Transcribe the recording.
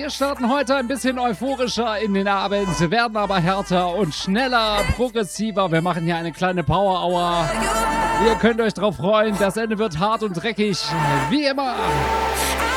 Wir starten heute ein bisschen euphorischer in den Abend, werden aber härter und schneller, progressiver. Wir machen hier eine kleine Power Hour. Ihr könnt euch drauf freuen, das Ende wird hart und dreckig, wie immer.